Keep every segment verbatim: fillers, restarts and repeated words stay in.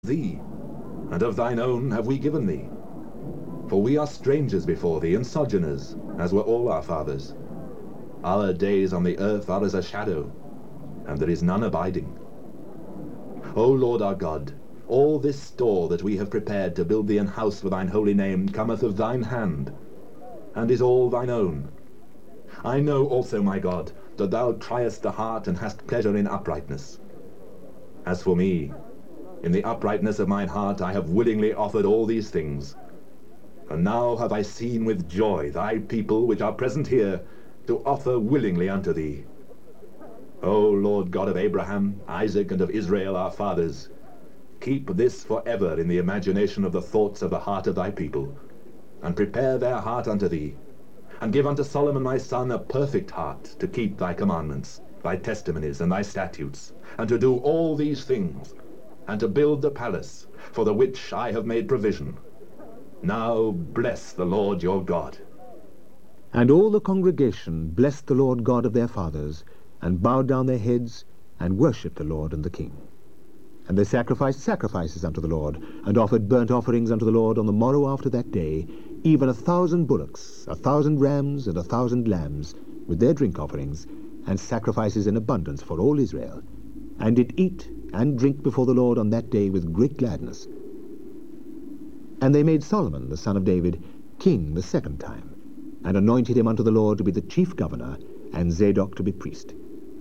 thee, and of thine own have we given thee. For we are strangers before thee, and sojourners, as were all our fathers. Our days on the earth are as a shadow, and there is none abiding. O Lord our God, all this store that we have prepared to build thee an house for thine holy name cometh of thine hand, and is all thine own. I know also, my God, that thou triest the heart, and hast pleasure in uprightness. As for me, in the uprightness of mine heart I have willingly offered all these things. And now have I seen with joy thy people which are present here, to offer willingly unto thee. O Lord God of Abraham, Isaac, and of Israel our fathers, keep this for ever in the imagination of the thoughts of the heart of thy people, and prepare their heart unto thee, and give unto Solomon my son a perfect heart to keep thy commandments, thy testimonies, and thy statutes, and to do all these things, and to build the palace, for the which I have made provision. Now bless the Lord your God. And all the congregation blessed the Lord God of their fathers, and bowed down their heads, and worshipped the Lord and the king. And they sacrificed sacrifices unto the Lord, and offered burnt offerings unto the Lord on the morrow after that day, even a thousand bullocks, a thousand rams, and a thousand lambs, with their drink offerings, and sacrifices in abundance for all Israel, and did eat and drink before the Lord on that day with great gladness. And they made Solomon the son of David king the second time, and anointed him unto the Lord to be the chief governor, and Zadok to be priest.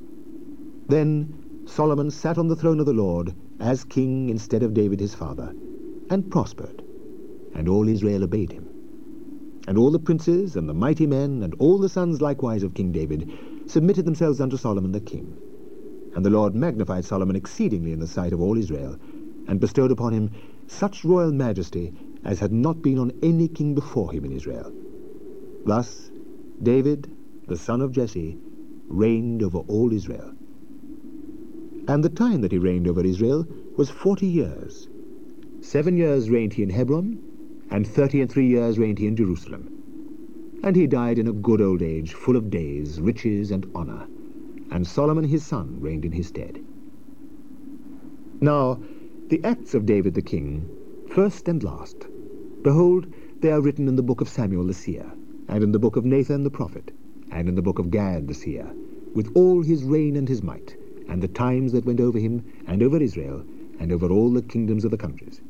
Then Solomon sat on the throne of the Lord as king instead of David his father, and prospered, and all Israel obeyed him. And all the princes, and the mighty men, and all the sons likewise of King David, submitted themselves unto Solomon the king. And the Lord magnified Solomon exceedingly in the sight of all Israel, and bestowed upon him such royal majesty as had not been on any king before him in Israel. Thus David, the son of Jesse, reigned over all Israel. And the time that he reigned over Israel was forty years. Seven years reigned he in Hebron, and thirty and three years reigned he in Jerusalem. And he died in a good old age, full of days, riches, and honor. And Solomon his son reigned in his stead. Now the acts of David the king, first and last, behold, they are written in the book of Samuel the seer, and in the book of Nathan the prophet, and in the book of Gad the seer, with all his reign and his might, and the times that went over him, and over Israel, and over all the kingdoms of the countries.